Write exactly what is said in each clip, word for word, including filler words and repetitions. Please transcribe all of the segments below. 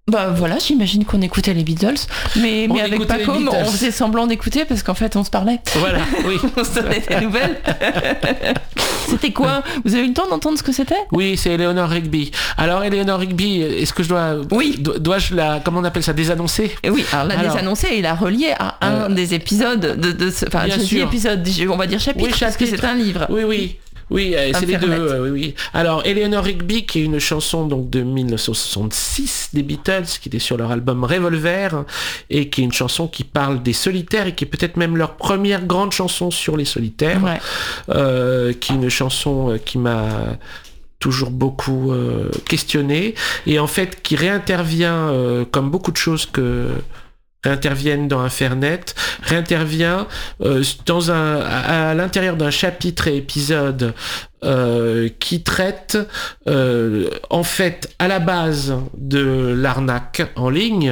Bah voilà, j'imagine qu'on écoutait les Beatles, mais, mais avec Paco, on faisait semblant d'écouter parce qu'en fait on se parlait. Voilà, oui. On se donnait des nouvelles. C'était quoi ? Vous avez eu le temps d'entendre ce que c'était ? Oui, c'est Eleanor Rigby. Alors Eleanor Rigby, est-ce que je dois, oui. do- dois-je la, comment on appelle ça, désannoncer ? Oui, alors la alors, désannoncer et la relier à un euh, des épisodes de, de ce, enfin je dis épisode, on va dire chapitre, oui, chapitre, parce que c'est un livre. Oui, oui. Oui, euh, c'est les deux. Euh, oui, oui. Alors, Eleanor Rigby, qui est une chanson donc de dix-neuf cent soixante-six des Beatles, qui était sur leur album Revolver, et qui est une chanson qui parle des solitaires et qui est peut-être même leur première grande chanson sur les solitaires, ouais. euh, qui est une chanson qui m'a toujours beaucoup euh, questionné et en fait qui réintervient euh, comme beaucoup de choses que réinterviennent dans Infernet, réintervient euh, dans un, à, à l'intérieur d'un chapitre et épisode euh, qui traite euh, en fait à la base de l'arnaque en ligne,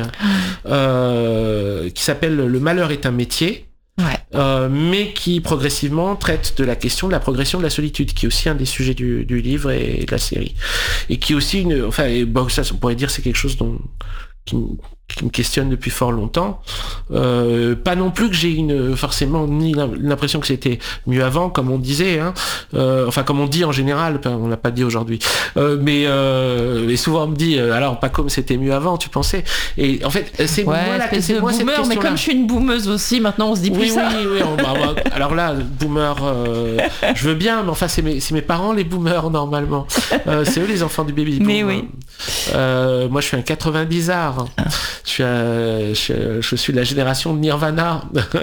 euh, qui s'appelle Le malheur est un métier. Ouais. Euh, mais qui progressivement traite de la question de la progression de la solitude, qui est aussi un des sujets du, du livre et de la série, et qui est aussi une, enfin, et bon, ça, on pourrait dire c'est quelque chose dont qui, qui me questionne depuis fort longtemps. Euh, pas non plus que j'ai une forcément ni l'impression que c'était mieux avant, comme on disait, hein. Euh, enfin comme on dit en général, on l'a pas dit aujourd'hui, euh, mais euh, et souvent on me dit euh, alors pas comme c'était mieux avant, tu pensais. Et en fait c'est ouais, moi là que c'est moi cette question. Mais comme je suis une boomeuse aussi, maintenant on se dit plus oui, ça. Oui, oui, on, bah, bah, alors là, boomer, euh, je veux bien, mais enfin c'est mes, c'est mes parents les boomers normalement. Euh, c'est eux les enfants du baby boom. Mais oui. Euh, moi je suis un quatre-vingt-dix-ard. Ah. Je suis, un, je, je suis de la génération de Nirvana.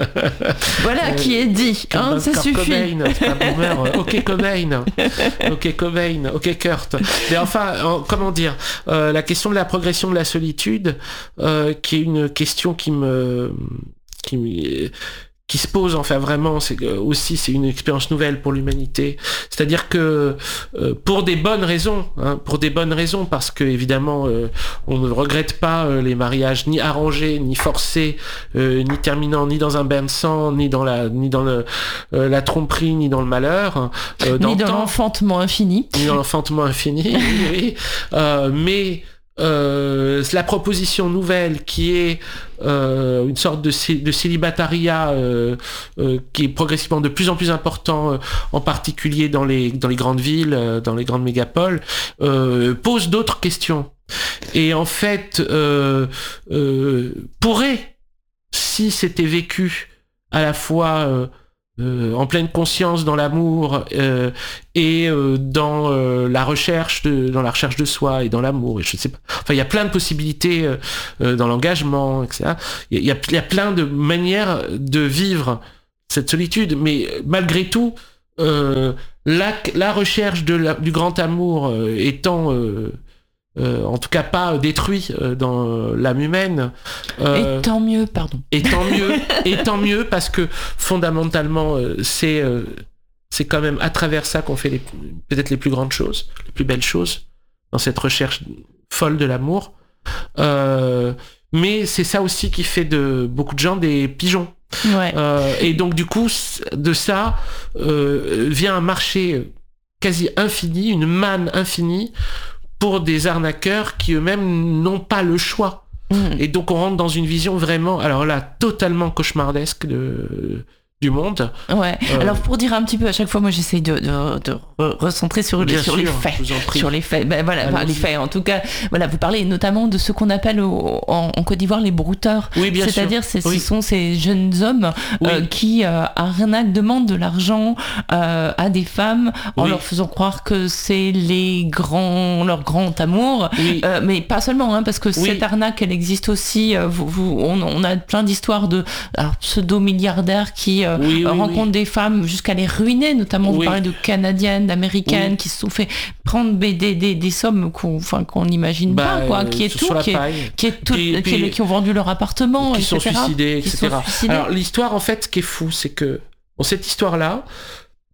Voilà euh, qui est dit, hein, ça suffit. Cobain, c'est pas boomer. Ok Cobain, ok Cobain, ok Kurt. Mais enfin, en, comment dire, euh, la question de la progression de la solitude, euh, qui est une question qui me, qui me qui se pose, enfin vraiment, c'est que aussi c'est une expérience nouvelle pour l'humanité. C'est-à-dire que euh, pour des bonnes raisons, hein, pour des bonnes raisons, parce que évidemment euh, on ne regrette pas euh, les mariages ni arrangés, ni forcés, euh, ni terminant ni dans un bain de sang, ni dans la, ni dans le, euh, la tromperie, ni dans le malheur, euh, dans ni dans temps, l'enfantement infini, ni dans l'enfantement infini. oui, euh, mais Euh, la proposition nouvelle qui est euh, une sorte de, de célibatariat euh, euh, qui est progressivement de plus en plus important, euh, en particulier dans les, dans les grandes villes, euh, dans les grandes mégapoles, euh, pose d'autres questions. Et en fait, euh, euh, pourrait, si c'était vécu à la fois euh, Euh, en pleine conscience dans l'amour euh, et euh, dans euh, la recherche de dans la recherche de soi et dans l'amour et je sais pas, enfin il y a plein de possibilités euh, euh, dans l'engagement, etc. Il y a, il y a plein de manières de vivre cette solitude, mais malgré tout euh, la, la recherche de la, du grand amour euh, étant euh, Euh, en tout cas pas détruit euh, dans l'âme humaine. Euh, et tant mieux, pardon. Et tant mieux, et tant mieux parce que fondamentalement euh, c'est euh, c'est quand même à travers ça qu'on fait les, peut-être les plus grandes choses, les plus belles choses dans cette recherche folle de l'amour. Euh, mais c'est ça aussi qui fait de beaucoup de gens des pigeons. Ouais. Euh, et donc du coup de ça euh, vient un marché quasi infini, une manne infinie pour des arnaqueurs qui eux-mêmes n'ont pas le choix. Mmh. Et donc on rentre dans une vision vraiment, alors là, totalement cauchemardesque de, du monde. Ouais. Euh, alors pour dire un petit peu, à chaque fois, moi j'essaie de, de, de recentrer sur, les, sur sûr, les faits. Sur les faits. Ben voilà, enfin, les faits. En tout cas, voilà, vous parlez notamment de ce qu'on appelle au, en, en Côte d'Ivoire les brouteurs. Oui, bien C'est-à-dire, sûr. c'est, oui. ce sont ces jeunes hommes oui. euh, qui euh, arnaquent, demandent de l'argent euh, à des femmes en oui. leur faisant croire que c'est les grands, leur grand amour. Oui. Euh, mais pas seulement, hein, parce que oui. cette arnaque, elle existe aussi. Euh, vous, vous, on, on a plein d'histoires de alors, pseudo-milliardaires qui euh, oui, oui, rencontrent oui. des femmes jusqu'à les ruiner, notamment oui. vous parlez de Canadiennes, d'Américaines oui. qui se sont fait prendre des, des, des, des sommes qu'on enfin, qu'on n'imagine bah, pas, quoi, qui est tout, qui, est, qui, est tout puis, qui, puis, qui ont vendu leur appartement, qui et cetera. Sont suicidés, et cetera. Qui sont suicidés. Alors l'histoire, en fait, ce qui est fou, c'est que bon, cette histoire-là,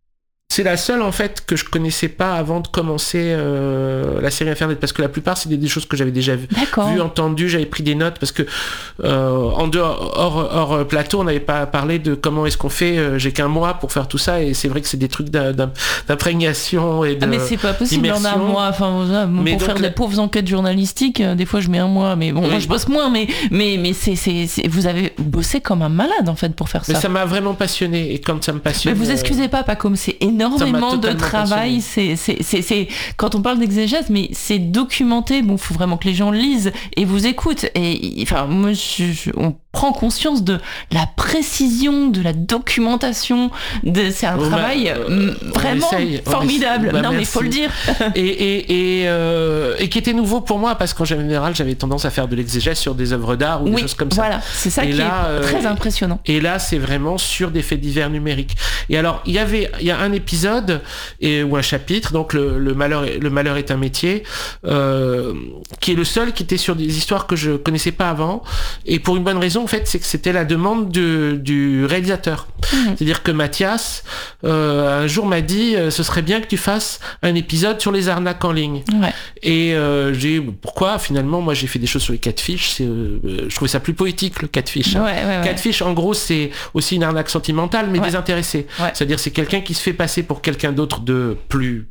C'est la seule en fait que je connaissais pas avant de commencer euh, la série Infernet, parce que la plupart c'est des, des choses que j'avais déjà vues, vu, entendues, j'avais pris des notes, parce que euh, en dehors hors, hors plateau on n'avait pas parlé de comment est-ce qu'on fait, euh, j'ai qu'un mois pour faire tout ça, et c'est vrai que c'est des trucs d'imprégnation et de ah mais c'est pas possible en un mois, enfin mais pour donc, faire des pauvres enquêtes journalistiques, des fois je mets un mois, mais bon oui. moi je bosse moins, mais mais mais c'est, c'est, c'est vous avez bossé comme un malade en fait pour faire ça. Mais ça m'a vraiment passionné, et quand ça me passionne. Mais vous excusez pas, pas comme c'est énorme. Énormément de travail, c'est, c'est, c'est, c'est, quand on parle d'exégèse, mais c'est documenté, bon, faut vraiment que les gens lisent et vous écoutent, et enfin, moi, je, je, on prend conscience de la précision, de la documentation, de, c'est un on travail euh, vraiment essaye, formidable, bah, non mais il faut le dire. et, et, et, euh, et qui était nouveau pour moi, parce qu'en général, j'avais tendance à faire de l'exégèse sur des œuvres d'art ou oui, des choses comme ça. Voilà, c'est ça et qui là, est très euh, impressionnant. Et là, c'est vraiment sur des faits divers numériques. Et alors, il y avait, il y a un épisode épisode et, ou un chapitre, donc le, le, malheur, le malheur est un métier, euh, qui est le seul qui était sur des histoires que je connaissais pas avant, et pour une bonne raison en fait, c'est que c'était la demande de, du réalisateur. Mmh. C'est-à-dire que Mathias euh, un jour m'a dit euh, ce serait bien que tu fasses un épisode sur les arnaques en ligne. Ouais. Et euh, j'ai pourquoi finalement moi j'ai fait des choses sur les catfish, c'est, euh, je trouvais ça plus poétique le catfish. Hein. Ouais, ouais, ouais. Catfish en gros c'est aussi une arnaque sentimentale mais ouais. désintéressée. Ouais. C'est-à-dire c'est quelqu'un qui se fait passer pour quelqu'un d'autre de plus,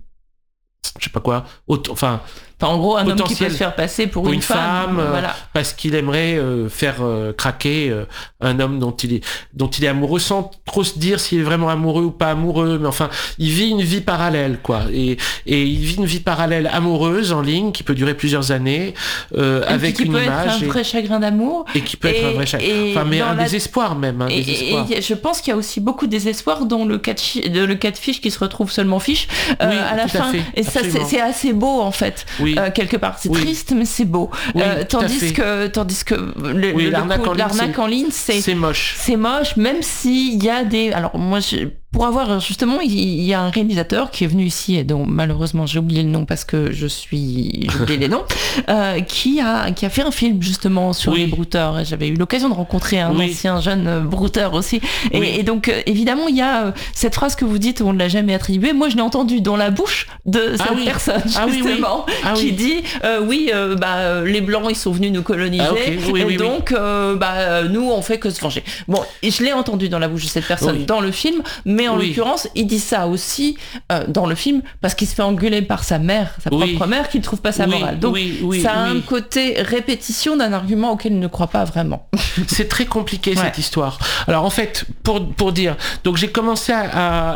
je sais pas quoi, autre, enfin Enfin, en gros, un homme qui peut se faire passer pour, pour une, une femme, femme euh, voilà. parce qu'il aimerait euh, faire euh, craquer euh, un homme dont il est dont il est amoureux, sans trop se dire s'il est vraiment amoureux ou pas amoureux, mais enfin, il vit une vie parallèle, quoi. Et, et il vit une vie parallèle amoureuse en ligne qui peut durer plusieurs années, euh, avec qui une peut image être un et, vrai chagrin d'amour, et qui peut et, être un vrai chagrin, enfin, mais un la... désespoir même, un et, désespoir. Et, et je pense qu'il y a aussi beaucoup de désespoir dans le cas de le cas de fiche qui se retrouve seulement fiche euh, oui, à la fin. À fait, et ça, c'est, c'est assez beau en fait, oui. euh, quelque part. C'est oui. triste, mais c'est beau. Oui, euh, tandis que, tandis que le, oui, le l'arnaque, coup, en, l'arnaque ligne, en ligne, c'est, c'est moche. C'est moche, même s'il y a des. Alors moi, je, pour avoir justement, il y a un réalisateur qui est venu ici et dont malheureusement j'ai oublié le nom parce que je suis, j'ai oublié les noms, euh, qui a qui a fait un film justement sur oui. les brouteurs. Et j'avais eu l'occasion de rencontrer un oui. ancien jeune brouteur aussi. Et, oui. et donc euh, évidemment, il y a euh, cette phrase que vous dites, on ne l'a jamais attribuée. Moi, je l'ai entendue dans la bouche de cette ah oui. personne ah justement, oui, oui. Ah qui oui. dit euh, oui, euh, bah les blancs ils sont venus nous coloniser, ah, okay. oui, et oui, donc oui. Euh, bah nous on fait que se venger. Bon, et je l'ai entendu dans la bouche de cette personne oui. dans le film, mais en oui. l'occurrence, il dit ça aussi euh, dans le film parce qu'il se fait engueuler par sa mère, sa oui. propre mère, qui ne trouve pas sa oui. morale. Donc oui. Oui. ça a oui. un côté répétition d'un argument auquel il ne croit pas vraiment. C'est très compliqué ouais. cette histoire. Alors en fait, pour pour dire, donc j'ai commencé à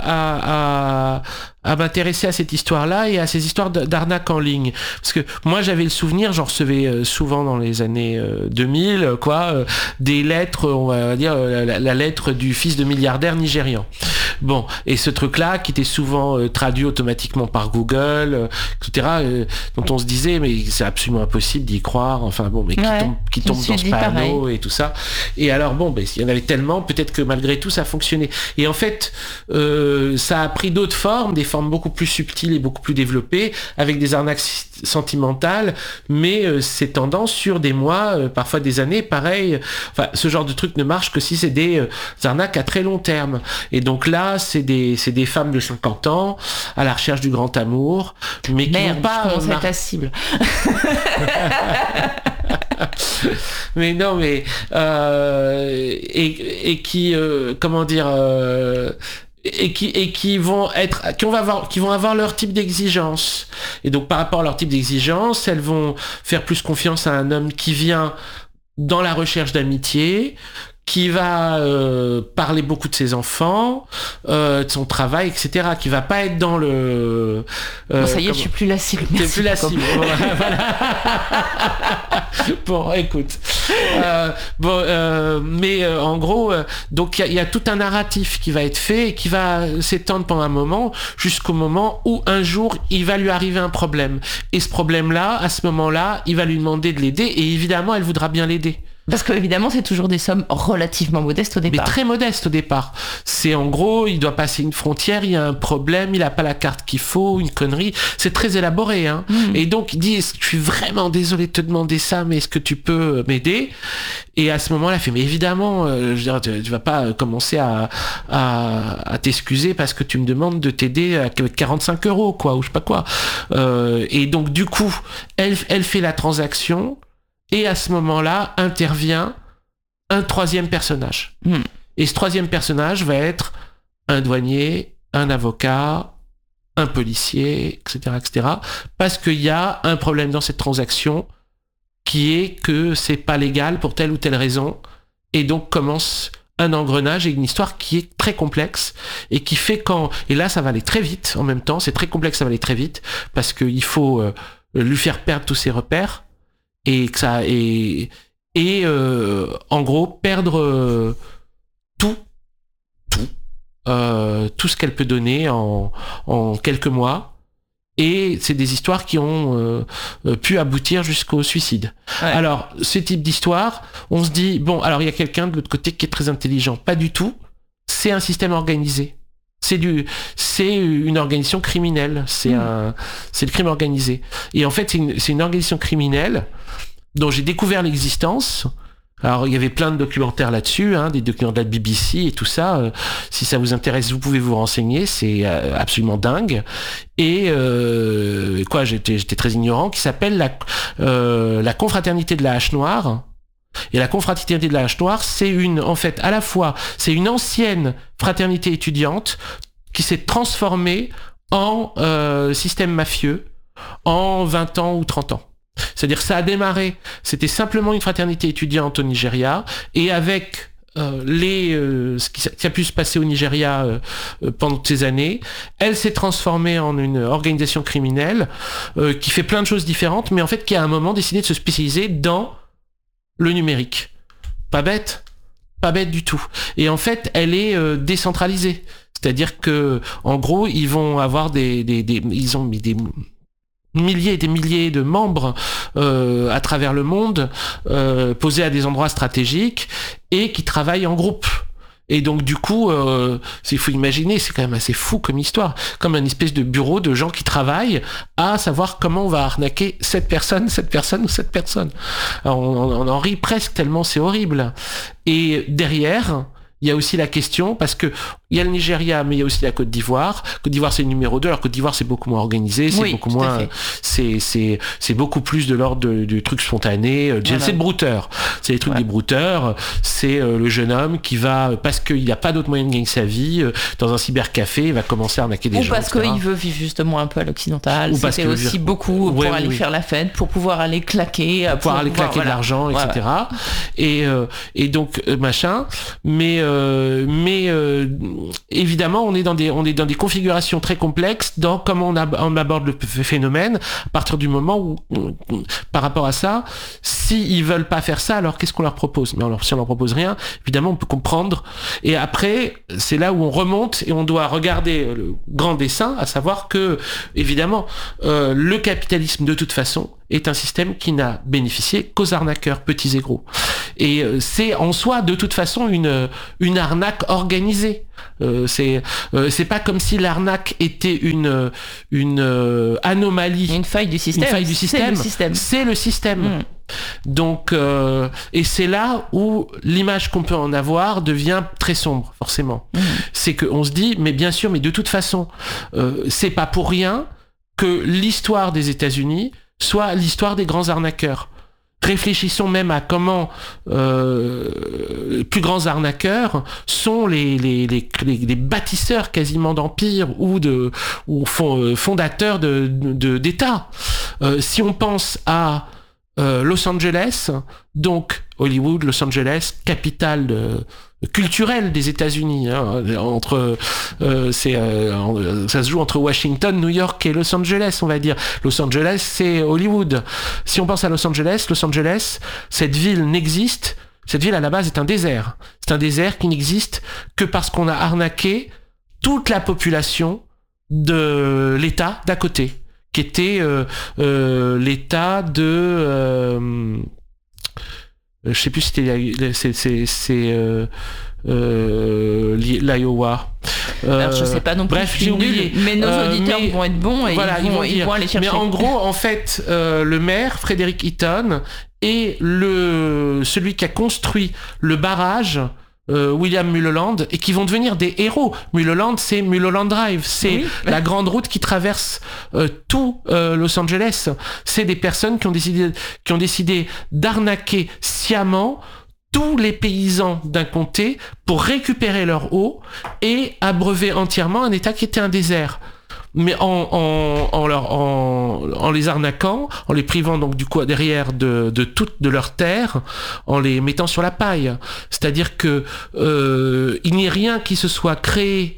à, à à m'intéresser à cette histoire-là et à ces histoires d'arnaque en ligne. Parce que moi, j'avais le souvenir, j'en recevais souvent dans les années deux mille, quoi, des lettres, on va dire, la, la lettre du fils de milliardaire nigérian. Bon, et ce truc-là, qui était souvent euh, traduit automatiquement par Google, euh, et cetera, euh, dont on se disait, mais c'est absolument impossible d'y croire, enfin bon, mais qui ouais, tombe, qui tombe dans ce panneau et tout ça. Et alors, bon, ben, il y en avait tellement, peut-être que malgré tout, ça a fonctionné. Et en fait, euh, ça a pris d'autres formes, des formes beaucoup plus subtiles et beaucoup plus développées, avec des arnaques sentimentales, mais euh, c'est tendance sur des mois, euh, parfois des années, pareil. Enfin, ce genre de truc ne marche que si c'est des euh, arnaques à très long terme. Et donc là, c'est des, c'est des femmes de cinquante ans, à la recherche du grand amour, mais qui Merde, n'ont pas... je commence à être à cible. mais non, mais... Euh, et, et qui, euh, comment dire... Euh, et qui et qui vont être qui vont avoir qui vont avoir leur type d'exigence, et donc par rapport à leur type d'exigence, elles vont faire plus confiance à un homme qui vient dans la recherche d'amitié, qui va euh, parler beaucoup de ses enfants, euh, de son travail, et cetera, qui va pas être dans le... Euh, bon, ça y est, comment... je suis plus la cible. T'es plus la cible. Voilà. Bon, écoute. Euh, bon, euh, mais euh, en gros, euh, donc il y, y a tout un narratif qui va être fait et qui va s'étendre pendant un moment, jusqu'au moment où un jour, il va lui arriver un problème. Et ce problème-là, à ce moment-là, il va lui demander de l'aider, et évidemment, elle voudra bien l'aider. Parce que évidemment, c'est toujours des sommes relativement modestes au départ. Mais très modestes au départ. C'est en gros, il doit passer une frontière, il y a un problème, il n'a pas la carte qu'il faut, une connerie. C'est très élaboré. Hein. Mmh. Et donc, il dit, je suis vraiment désolé de te demander ça, mais est-ce que tu peux m'aider ? Et à ce moment-là, il fait, mais évidemment, euh, je veux dire, tu, tu vas pas commencer à, à, à t'excuser parce que tu me demandes de t'aider avec quarante-cinq euros, quoi, ou je sais pas quoi. Euh, et donc, du coup, elle, elle fait la transaction. Et à ce moment-là, intervient un troisième personnage. Mm. Et ce troisième personnage va être un douanier, un avocat, un policier, et cetera, et cetera. Parce qu'il y a un problème dans cette transaction qui est que c'est pas légal pour telle ou telle raison. Et donc commence un engrenage et une histoire qui est très complexe et qui fait quand... Et là, ça va aller très vite en même temps. C'est très complexe, ça va aller très vite parce qu'il faut euh, lui faire perdre tous ses repères. Et que ça et et euh, en gros perdre euh, tout tout euh, tout ce qu'elle peut donner en en quelques mois, et c'est des histoires qui ont euh, pu aboutir jusqu'au suicide. Ouais. Alors ce type d'histoire, on se dit bon, alors il y a quelqu'un de l'autre côté qui est très intelligent. Pas du tout. C'est un système organisé. C'est du, c'est une organisation criminelle. C'est mmh. un, c'est le crime organisé. Et en fait, c'est une, c'est une organisation criminelle dont j'ai découvert l'existence. Alors, il y avait plein de documentaires là-dessus, hein, des documentaires de la B B C et tout ça. Euh, si ça vous intéresse, vous pouvez vous renseigner. C'est euh, absolument dingue. Et euh, quoi, j'étais, j'étais très ignorant. Qui s'appelle la, euh, la confraternité de la Hache Noire. Et la confraternité de la Hache Noire, c'est une, en fait, à la fois, c'est une ancienne fraternité étudiante qui s'est transformée en euh, système mafieux en vingt ans ou trente ans. C'est-à-dire que ça a démarré, c'était simplement une fraternité étudiante au Nigeria, et avec euh, les, euh, ce qui, qui a pu se passer au Nigeria euh, euh, pendant ces années, elle s'est transformée en une organisation criminelle euh, qui fait plein de choses différentes, mais en fait qui a à un moment décidé de se spécialiser dans le numérique. Pas bête, pas bête du tout. Et en fait, elle est euh, décentralisée. C'est-à-dire que, en gros, ils vont avoir des, des, des ils ont mis des milliers et des milliers de membres euh, à travers le monde, euh, posés à des endroits stratégiques et qui travaillent en groupe. Et donc du coup, euh, il faut imaginer, c'est quand même assez fou comme histoire, comme une espèce de bureau de gens qui travaillent à savoir comment on va arnaquer cette personne, cette personne ou cette personne. Alors, on, on en rit presque tellement c'est horrible. Et derrière, il y a aussi la question, parce que il y a le Nigeria, mais il y a aussi la Côte d'Ivoire. Côte d'Ivoire, c'est le numéro deux. Alors Côte d'Ivoire, c'est beaucoup moins organisé, c'est oui, beaucoup moins, c'est, c'est, c'est beaucoup plus de l'ordre du, du truc spontané. Voilà. C'est le brouteur. C'est les trucs ouais. des brouteurs. C'est euh, le jeune homme qui va, parce qu'il n'a pas d'autre moyen de gagner sa vie, euh, dans un cybercafé, il va commencer à arnaquer des Ou gens. Ou parce qu'il veut vivre justement un peu à l'occidental. Ou parce c'est aussi vivre... beaucoup ouais, pour oui, aller oui. faire la fête, pour pouvoir aller claquer. Pour, pour pouvoir aller pouvoir, claquer voilà. de l'argent, et cetera. Ouais, ouais. Et, euh, et donc, euh, machin. Mais, euh, mais, euh, évidemment, on est dans des, on est dans des configurations très complexes dans comment on, ab- on aborde le phénomène. À partir du moment où, où par rapport à ça, s'ils veulent pas faire ça, alors qu'est-ce qu'on leur propose ? Mais alors, si on leur propose rien, évidemment, on peut comprendre. Et après, c'est là où on remonte et on doit regarder le grand dessin, à savoir que, évidemment, euh, le capitalisme, de toute façon, est un système qui n'a bénéficié qu'aux arnaqueurs, petits et gros. Et euh, c'est en soi, de toute façon, une, une arnaque organisée. Euh, c'est euh, c'est pas comme si l'arnaque était une une euh, anomalie, une faille du système. Une faille du système. C'est le système. C'est le système. Mmh. Donc euh, et c'est là où l'image qu'on peut en avoir devient très sombre, forcément. Mmh. C'est que on se dit, mais bien sûr, mais de toute façon, euh, c'est pas pour rien que l'histoire des États-Unis soit l'histoire des grands arnaqueurs. Réfléchissons même à comment euh, les plus grands arnaqueurs sont les, les, les, les, les bâtisseurs quasiment d'empires ou, de, ou fondateurs de, de, d'États. Euh, si on pense à euh, Los Angeles, donc Hollywood, Los Angeles, capitale de, culturelle des États-Unis, hein, entre euh, c'est euh, ça se joue entre Washington, New York et Los Angeles, on va dire. Los Angeles, c'est Hollywood. Si on pense à Los Angeles, Los Angeles, cette ville n'existe. Cette ville à la base est un désert. C'est un désert qui n'existe que parce qu'on a arnaqué toute la population de l'État d'à côté, qui était euh, euh, l'État de euh, je sais plus si c'était c'est c'est c'est euh, euh, l'Iowa. Euh, Alors je sais pas non plus. Bref, j'ai oublié. Mais nos euh, auditeurs mais, vont être bons et voilà, ils, vont, ils, vont ils vont aller chercher. Mais en gros, en fait, euh, le maire Frederick Eaton est le celui qui a construit le barrage. Euh, William Mulholland et qui vont devenir des héros. Mulholland, c'est Mulholland Drive, c'est oui, la mais... grande route qui traverse euh, tout euh, Los Angeles. C'est des personnes qui ont décidé, qui ont décidé d'arnaquer sciemment tous les paysans d'un comté pour récupérer leur eau et abreuver entièrement un État qui était un désert. Mais en, en, en, leur, en, en les arnaquant, en les privant donc du coup derrière de, de toute de leur terre, en les mettant sur la paille. C'est-à-dire que euh, il n'y a rien qui se soit créé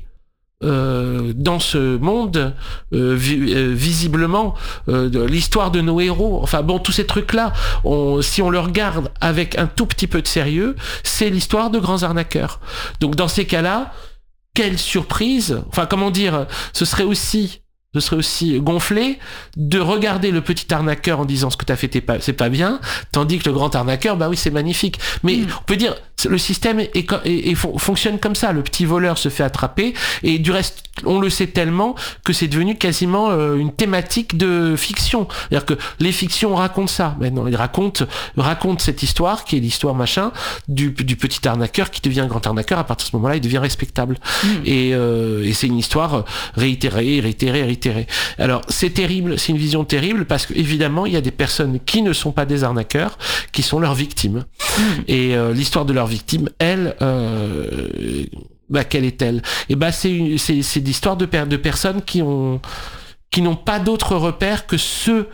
euh, dans ce monde euh, vi- euh, visiblement euh, de l'histoire de nos héros. Enfin bon, tous ces trucs-là, on, si on le regarde avec un tout petit peu de sérieux, c'est l'histoire de grands arnaqueurs. Donc dans ces cas-là, quelle surprise, enfin comment dire, ce serait aussi, ce serait aussi gonflé de regarder le petit arnaqueur en disant ce que t'as fait pas, c'est pas bien, tandis que le grand arnaqueur, bah oui c'est magnifique. Mais mmh. on peut dire le système est, est, est, est, fonctionne comme ça. Le petit voleur se fait attraper et du reste on le sait tellement que c'est devenu quasiment euh, une thématique de fiction. C'est-à-dire que les fictions racontent ça. Maintenant ils racontent racontent cette histoire qui est l'histoire machin du, du petit arnaqueur qui devient un grand arnaqueur. À partir de ce moment-là il devient respectable. Mmh. Et, euh, et c'est une histoire réitérée, réitérée, réitérée. Alors c'est terrible, c'est une vision terrible parce que évidemment il y a des personnes qui ne sont pas des arnaqueurs, qui sont leurs victimes. Mmh. Et euh, l'histoire de leurs victimes, elle, euh, bah quelle est-elle ? Et bah c'est c'est c'est l'histoire de de personnes qui ont qui n'ont pas d'autres repères que ceux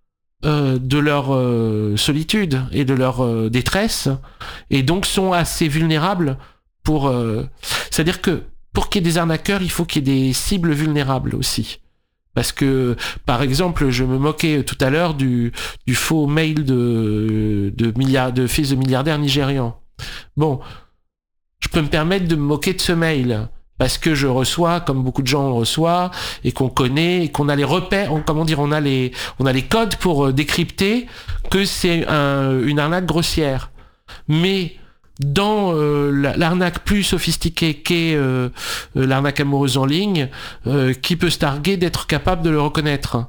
euh, de leur euh, solitude et de leur euh, détresse, et donc sont assez vulnérables pour. Euh, c'est-à-dire que pour qu'il y ait des arnaqueurs, il faut qu'il y ait des cibles vulnérables aussi. Parce que, par exemple, je me moquais tout à l'heure du, du faux mail de, de, milliard, de fils de milliardaires nigérians. Bon, je peux me permettre de me moquer de ce mail, parce que je reçois, comme beaucoup de gens le reçoivent, et qu'on connaît, et qu'on a les repères, on, comment dire, on a les, on a les codes pour décrypter que c'est un, une arnaque grossière. Mais dans euh, l'arnaque plus sophistiquée qu'est euh, l'arnaque amoureuse en ligne, euh, qui peut se targuer d'être capable de le reconnaître.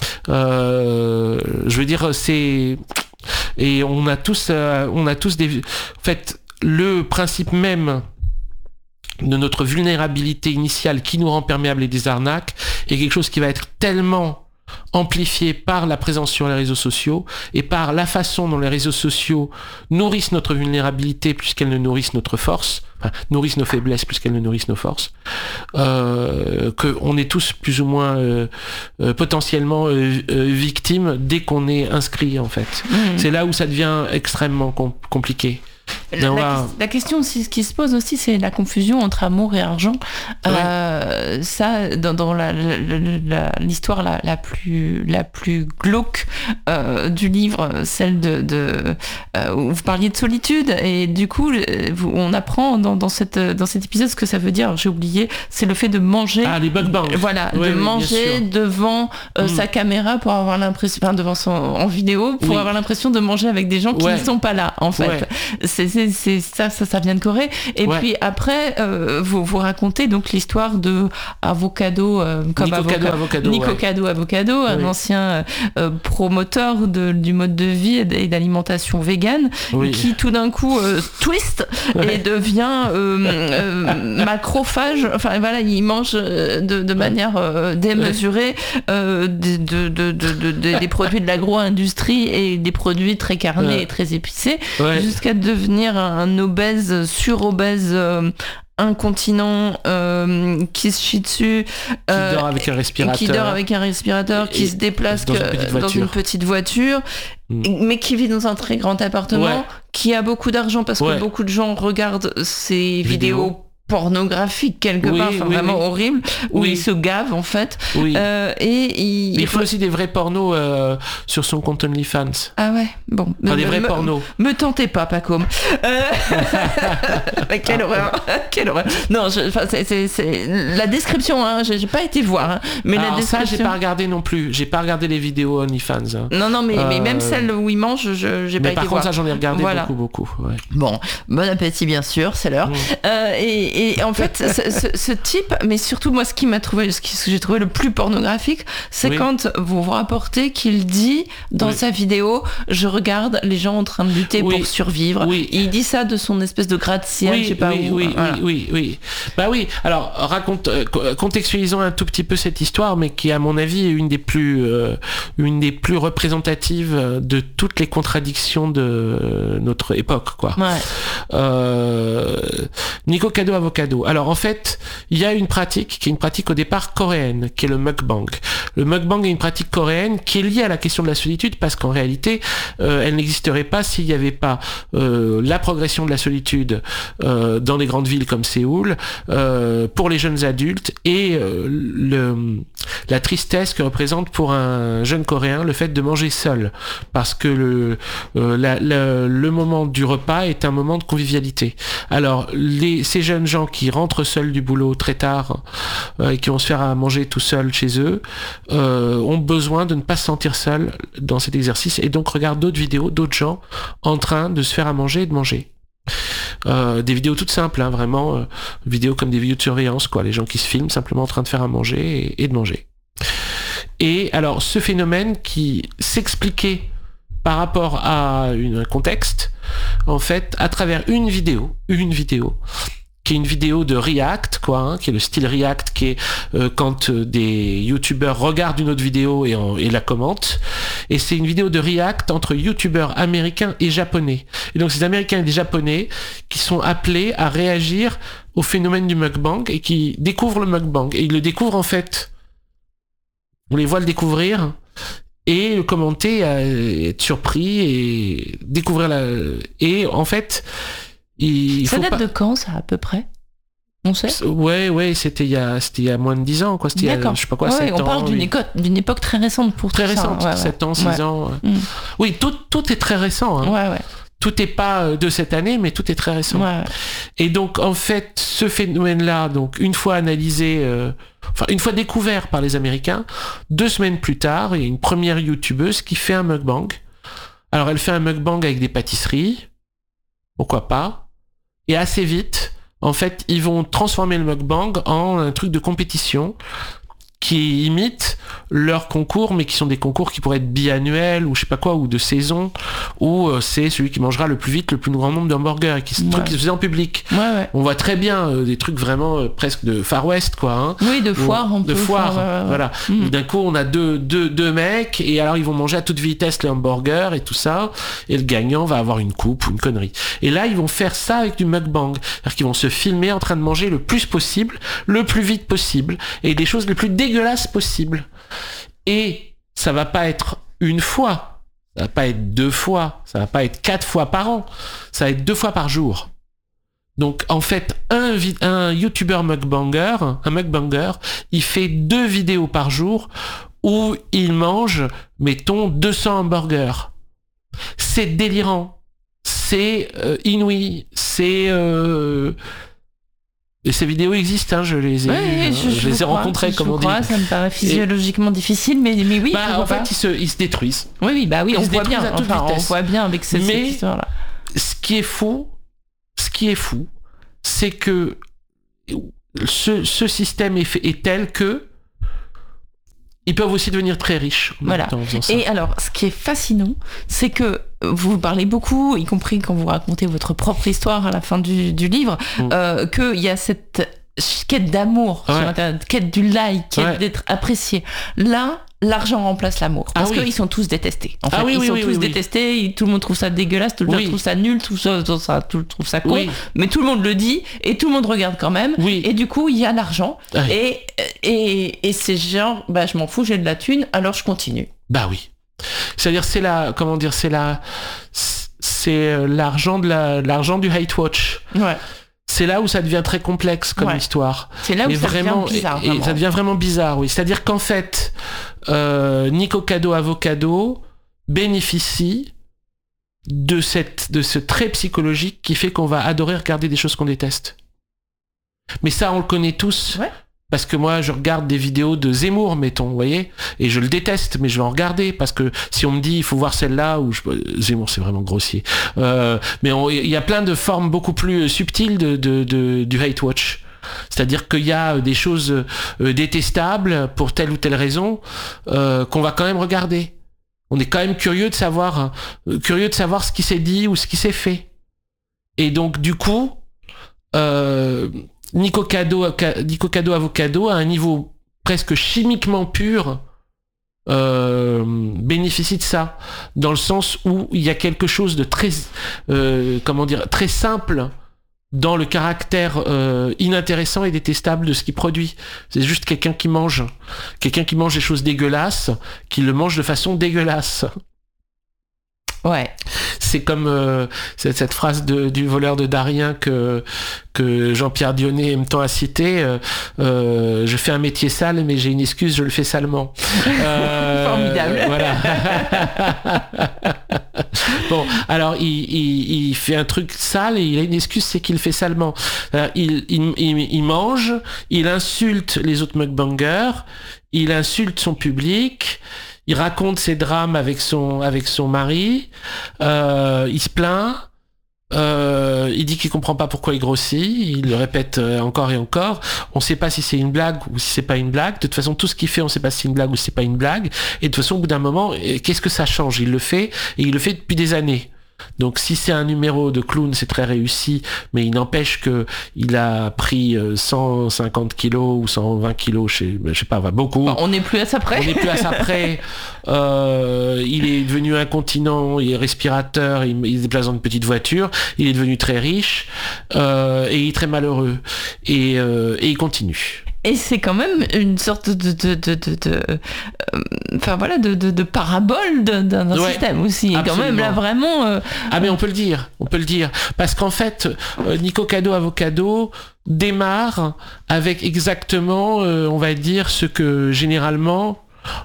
Euh, je veux dire, c'est et on a tous, euh, on a tous des. En fait, le principe même de notre vulnérabilité initiale qui nous rend perméables à des arnaques est quelque chose qui va être tellement amplifié par la présence sur les réseaux sociaux et par la façon dont les réseaux sociaux nourrissent notre vulnérabilité plus qu'elles ne nourrissent notre force, enfin, nourrissent nos faiblesses plus qu'elles ne nourrissent nos forces, euh, qu'on est tous plus ou moins euh, euh, potentiellement euh, euh, victimes dès qu'on est inscrit en fait. Mmh. C'est là où ça devient extrêmement com- compliqué. La, la, la question aussi, ce qui se pose aussi, c'est la confusion entre amour et argent. Ouais. Euh, ça, dans, dans la, la, la, l'histoire la, la plus la plus glauque euh, du livre, celle de, de euh, où vous parliez de solitude, et du coup, vous, on apprend dans, dans cette dans cet épisode ce que ça veut dire. J'ai oublié, c'est le fait de manger. Ah, les mukbangs. Voilà, ouais, de oui, manger devant euh, mm. sa caméra pour avoir l'impression, enfin devant son en vidéo pour oui. avoir l'impression de manger avec des gens qui ouais. ne sont pas là en fait. Ouais. C'est, c'est, c'est ça, ça, ça vient de Corée. Et ouais. puis après, euh, vous, vous racontez donc l'histoire de Avocado, euh, comme Nico avocat, Cado, Avocado, Nico ouais. Cado, Avocado, oui. un ancien euh, promoteur de, du mode de vie et d'alimentation végane, oui. qui tout d'un coup euh, twist ouais. et devient euh, euh, macrophage. Enfin voilà, il mange de, de ouais. manière euh, démesurée euh, de, de, de, de, de, de, des produits de l'agro-industrie et des produits très carnés ouais. et très épicés, ouais. jusqu'à devenir un obèse, sur-obèse, euh, incontinent, euh, qui se chie dessus, euh, qui dort avec un respirateur, qui dort avec un respirateur, qui se déplace dans, que, une dans une petite voiture, mmh. mais qui vit dans un très grand appartement, ouais. qui a beaucoup d'argent parce ouais. que beaucoup de gens regardent ses vidéos, vidéos pornographique quelque Oui, part, enfin, oui, vraiment oui. horrible, où Oui. il se gave en fait. Oui. Euh, et il, Il fait aussi des vrais pornos euh, sur son compte OnlyFans. Ah ouais, bon. Enfin, des Me- vrais me- pornos. Me tentez pas, Pacôme. Euh... Quelle horreur, quelle horreur. Non, je, enfin, c'est, c'est, c'est... la description, hein, j'ai, j'ai pas été voir, hein, mais Alors la ça, description... j'ai pas regardé non plus. J'ai pas regardé les vidéos OnlyFans. Hein. Non, non, mais, mais Euh, même celle où il mange, je, j'ai Mais pas par été contre, voir. ça, j'en ai regardé Voilà. beaucoup, beaucoup. Ouais. Bon, bon appétit bien sûr, c'est l'heure. Mm. Euh, et, et en fait, ce, ce, ce type, mais surtout moi, ce qui m'a trouvé, ce, qui, ce que j'ai trouvé le plus pornographique, c'est Oui. quand vous vous rapportez qu'il dit dans Oui. sa vidéo, je regarde les gens en train de lutter Oui. pour survivre. Oui. Il dit ça de son espèce de gratte-ciel, Oui, je sais pas oui, où. oui, voilà. oui, oui, oui. Bah oui. Alors raconte, euh, co- contextualisons un tout petit peu cette histoire, mais qui, à mon avis, est une des plus, euh, une des plus représentatives de toutes les contradictions de notre époque, quoi. Ouais. Euh, Nico Cado Avocado. Alors en fait, il y a une pratique qui est une pratique au départ coréenne, qui est le mukbang. Le mukbang est une pratique coréenne qui est liée à la question de la solitude, parce qu'en réalité, euh, elle n'existerait pas s'il n'y avait pas euh, la progression de la solitude euh, dans les grandes villes comme Séoul, euh, pour les jeunes adultes, et euh, le, la tristesse que représente pour un jeune Coréen le fait de manger seul, parce que le, euh, la, la, le moment du repas est un moment de convivialité. Alors les, ces jeunes gens qui rentrent seuls du boulot très tard euh, et qui vont se faire à manger tout seuls chez eux euh, ont besoin de ne pas se sentir seuls dans cet exercice, et donc regardent d'autres vidéos, d'autres gens en train de se faire à manger et de manger. Euh, des vidéos toutes simples, hein, vraiment, euh, vidéos comme des vidéos de surveillance, quoi, les gens qui se filment simplement en train de faire à manger et, et de manger. Et alors ce phénomène qui s'expliquait par rapport à une, un contexte, en fait, à travers une vidéo, une vidéo, qui est une vidéo de React, quoi, hein, qui est le style React, qui est euh, quand euh, des youtubeurs regardent une autre vidéo et, en, et la commentent. Et c'est une vidéo de React entre youtubeurs américains et japonais. Et donc ces Américains et des Japonais qui sont appelés à réagir au phénomène du mukbang et qui découvrent le mukbang. Et ils le découvrent en fait, on les voit le découvrir et le commenter, euh, être surpris et découvrir la... Et en fait... Il Ça faut date pas... de quand, ça, à peu près? On sait? Ouais, ouais, c'était il y a, c'était il y a moins de dix ans, quoi. C'était il y a, D'accord. je sais pas quoi, Ouais, sept on ans. parle d'une, oui. éco- d'une époque très récente pour Très tout ça, récente, hein. Ouais, ouais. sept ans, six Ouais. ans. ouais. Mm. Oui, tout, tout est très récent. Hein. Ouais, ouais. Tout n'est pas de cette année, mais tout est très récent. Ouais, ouais. Et donc, en fait, ce phénomène-là, donc une fois analysé, euh, enfin une fois découvert par les Américains, deux semaines plus tard, il y a une première youtubeuse qui fait un mukbang. Alors, elle fait un mukbang avec des pâtisseries, pourquoi pas. Et assez vite, en fait, ils vont transformer le mukbang en un truc de compétition qui imitent leurs concours, mais qui sont des concours qui pourraient être biannuels ou je sais pas quoi, ou de saison, où euh, c'est celui qui mangera le plus vite le plus grand nombre d'hamburgers, et qui, Ouais. truc qui se faisait en public. Ouais, ouais. On voit très bien euh, des trucs vraiment euh, presque de Far West, quoi. Hein. Oui, de foire, Où- on de peut. foire, Ouais, ouais, ouais. voilà. Mm. Où d'un coup, on a deux, deux, deux mecs, et alors ils vont manger à toute vitesse les hamburgers et tout ça, et le gagnant va avoir une coupe ou une connerie. Et là, ils vont faire ça avec du mukbang. C'est-à-dire qu'ils vont se filmer en train de manger le plus possible, le plus vite possible, et des choses les plus dégueulasses possibles. Et ça va pas être une fois, ça va pas être deux fois, ça va pas être quatre fois par an, ça va être deux fois par jour. Donc en fait, un, vi- un YouTuber mukbanger, un mukbanger, il fait deux vidéos par jour où il mange, mettons, deux cents hamburgers. C'est délirant, c'est euh, inouï, c'est... Euh... Et ces vidéos existent, hein, je les ai, Ouais, euh, je, je je les ai vous crois, rencontrées, je comme vous on dit. crois, ça me paraît physiologiquement difficile, mais, mais oui. Bah, en pourquoi fait, pas. ils se, ils se détruisent. Oui, oui, bah oui, ils on se voit détruisent bien. à toute Enfin, on vitesse. voit bien avec cette, cette Mais- histoire-là. Ce qui est fou, ce qui est fou, c'est que ce, ce système est, fait, est tel que ils peuvent aussi devenir très riches en Voilà. même temps en faisant ça. Et alors, ce qui est fascinant, c'est que vous parlez beaucoup, y compris quand vous racontez votre propre histoire à la fin du, du livre, Mm. euh, qu'il y a cette quête d'amour Ouais. sur Internet, quête du like, quête Ouais. d'être apprécié. Là, l'argent remplace l'amour. Parce Ah oui. qu'ils sont tous détestés. En fait, Ah oui, ils oui, sont oui, tous oui, oui. détestés, ils- tout le monde trouve ça dégueulasse, tout le monde Oui. trouve ça nul, tout, ça, tout, ça, tout le monde trouve ça con. Oui. Mais tout le monde le dit et tout le monde regarde quand même. Oui. Et du coup, il y a l'argent. Ouais. Et, et, et c'est genre, bah, je m'en fous, j'ai de la thune, alors je continue. Bah oui. C'est-à-dire, c'est la, comment dire, c'est la, c'est l'argent de la, l'argent du hate watch. Ouais. c'est là où ça devient très complexe comme Ouais. histoire. C'est là où et ça vraiment, devient bizarre. et, et vraiment. ça devient vraiment bizarre, oui. C'est-à-dire qu'en fait, euh, Nikocado Avocado bénéficie de cette, de ce trait psychologique qui fait qu'on va adorer regarder des choses qu'on déteste. Mais ça, on le connaît tous. Ouais. Parce que moi, je regarde des vidéos de Zemmour, mettons, vous voyez, et je le déteste, mais je vais en regarder, parce que si on me dit, il faut voir celle-là, ou je... Zemmour, c'est vraiment grossier. Euh, mais il y a plein de formes beaucoup plus subtiles de, de, de, du hate watch. C'est-à-dire qu'il y a des choses euh, détestables pour telle ou telle raison euh, qu'on va quand même regarder. On est quand même curieux de savoir, euh, curieux de savoir ce qui s'est dit ou ce qui s'est fait. Et donc, du coup, euh, Nikocado, Nikocado Avocado, à un niveau presque chimiquement pur, euh, bénéficie de ça, dans le sens où il y a quelque chose de très, euh, comment dire, très simple dans le caractère euh, inintéressant et détestable de ce qu'il produit. C'est juste quelqu'un qui mange, quelqu'un qui mange des choses dégueulasses, qui le mange de façon dégueulasse. Ouais. C'est comme euh, cette, cette phrase de, du voleur de Darien que, que Jean-Pierre Dionnet aime tant à citer. Euh, euh, je fais un métier sale, mais j'ai une excuse, je le fais salement. Euh, Formidable. Voilà. Bon, alors il, il, il fait un truc sale et il a une excuse, c'est qu'il le fait salement. Alors, il, il, il, il mange, il insulte les autres mukbangers, il insulte son public. Il raconte ses drames avec son avec son mari. Euh, il se plaint. Euh, il dit qu'il comprend pas pourquoi il grossit. Il le répète encore et encore. On sait pas si c'est une blague ou si c'est pas une blague. De toute façon, tout ce qu'il fait, on sait pas si c'est une blague ou si c'est pas une blague. Et de toute façon, au bout d'un moment, qu'est-ce que ça change ? Il le fait et il le fait depuis des années. Donc si c'est un numéro de clown, c'est très réussi, mais il n'empêche que il a pris cent cinquante kilos ou cent vingt kilos, je sais, je sais pas, beaucoup. On n'est plus à ça près. On n'est plus à ça près. Euh, il est devenu incontinent, il est respirateur, il, il se déplace dans une petite voiture, il est devenu très riche euh, et il est très malheureux. Et, euh, et il continue. Et c'est quand même une sorte de, de, de, de, de euh, enfin voilà, de, de, de parabole de, d'un, d'un ouais, système aussi. Et quand même là vraiment. Euh, ah mais on peut le dire, on peut le dire, parce qu'en fait, euh, Nikocado Avocado démarre avec exactement, euh, on va dire, ce que généralement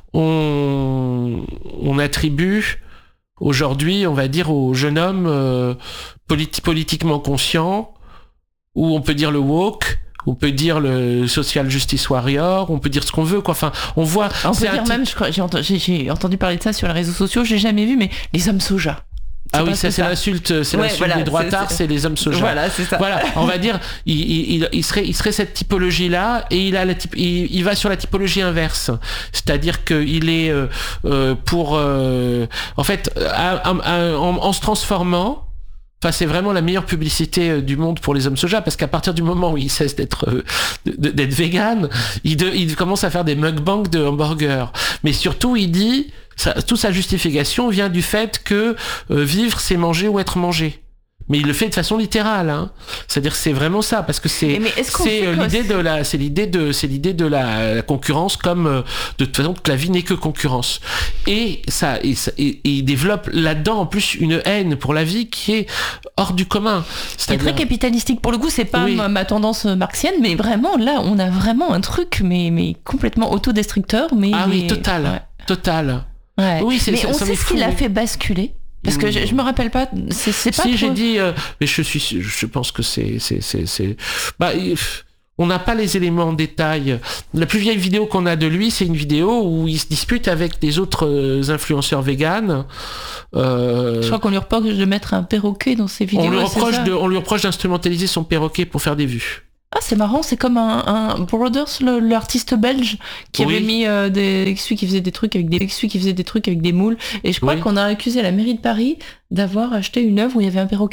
on, on attribue aujourd'hui, on va dire, au jeune homme euh, politi- politiquement conscient, ou on peut dire le woke. On peut dire le social justice warrior, on peut dire ce qu'on veut, quoi. Enfin, on voit. On c'est peut dire un même, je crois, j'ai, entendu, j'ai, j'ai entendu parler de ça sur les réseaux sociaux, j'ai jamais vu, mais les hommes soja. Ah oui, ça c'est ça. l'insulte, c'est ouais, l'insulte voilà, des droitards, c'est, c'est... c'est les hommes soja. Voilà, c'est ça. Voilà, on va dire, il, il, il serait, il serait cette typologie-là, et il a la typ... il, il va sur la typologie inverse, c'est-à-dire qu'il est euh, euh, pour, euh, en fait, à, à, à, en, en se transformant. Enfin, c'est vraiment la meilleure publicité du monde pour les hommes soja, parce qu'à partir du moment où il cesse d'être euh, d'être vegan, il, de, il commence à faire des mukbangs de hamburgers. Mais surtout, il dit, ça, toute sa justification vient du fait que euh, vivre, c'est manger ou être mangé. Mais il le fait de façon littérale, hein. C'est-à-dire que c'est vraiment ça, parce que c'est c'est euh, l'idée de la c'est l'idée de c'est l'idée de la, la concurrence comme euh, de toute façon que la vie n'est que concurrence. Et ça et, ça, et, et il développe là-dedans en plus une haine pour la vie qui est hors du commun. C'est très capitalistique. Pour le coup, c'est pas oui. ma, ma tendance marxienne, mais vraiment là, on a vraiment un truc mais mais complètement autodestructeur, mais ah mais... oui, total, ouais. total. Ouais. Oui, c'est, mais ça, on ça sait ce qui l'a fait basculer. Parce que je, je me rappelle pas, c'est, c'est pas si trop... j'ai dit, euh, mais je suis, je pense que c'est, c'est, c'est, c'est... Bah, on n'a pas les éléments en détail. La plus vieille vidéo qu'on a de lui, c'est une vidéo où il se dispute avec des autres influenceurs véganes. Euh... Je crois qu'on lui reproche de mettre un perroquet dans ses vidéos. On lui reproche de, on lui reproche d'instrumentaliser son perroquet pour faire des vues. Ah, c'est marrant, c'est comme un, un Brothers, le, l'artiste belge, qui oui. avait mis euh, des, celui qui faisait des trucs avec des, celui qui faisait des trucs avec des moules. Et je crois oui. qu'on a accusé la mairie de Paris d'avoir acheté une œuvre où il y avait un perroquet